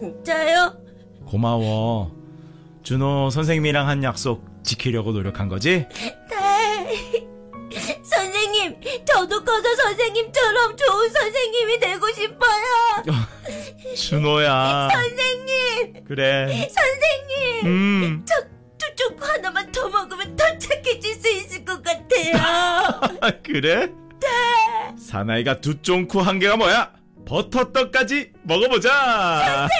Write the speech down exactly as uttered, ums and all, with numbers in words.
진짜요? 고마워. 준호 선생님이랑 한 약속 지키려고 노력한 거지? 네. 선생님, 저도 커서 선생님처럼 좋은 선생님이 되고 싶어요. 준호야. 선생님. 그래. 선생님. 음. 저 두쪽 하나만 더 먹으면 더 착해질 수 있을 것 같아요. 그래? 네. 사나이가 두 쫑쿠 한 개가 뭐야? 버터떡까지 먹어보자.